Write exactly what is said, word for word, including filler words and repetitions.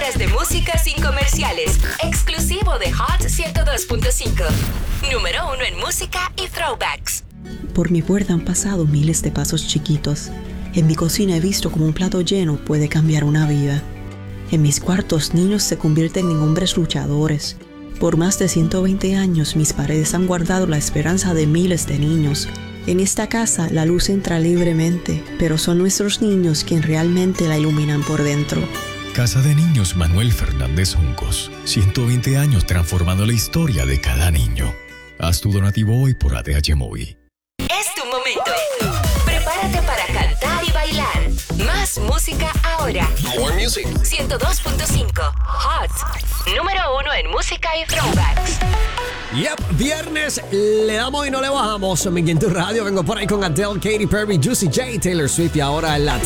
horas de música sin comerciales, exclusivo de Hot ciento dos punto cinco. Número uno en música y throwbacks. Por mi puerta han pasado miles de pasos chiquitos. En mi cocina he visto cómo un plato lleno puede cambiar una vida. En mis cuartos, niños se convierten en hombres luchadores. Por más de ciento veinte años, mis paredes han guardado la esperanza de miles de niños. En esta casa, la luz entra libremente, pero son nuestros niños quienes realmente la iluminan por dentro. Casa de Niños Manuel Fernández Juncos. ciento veinte años transformando la historia de cada niño. Haz tu donativo hoy por A T H Móvil. Es tu momento. Prepárate para cantar y bailar. Más música ahora. More music. ciento dos punto cinco. Hot. Número uno en música y throwbacks. Yep, viernes le damos y no le bajamos. En tu radio vengo por ahí con Adele, Katy Perry, Juicy J, Taylor Swift y ahora la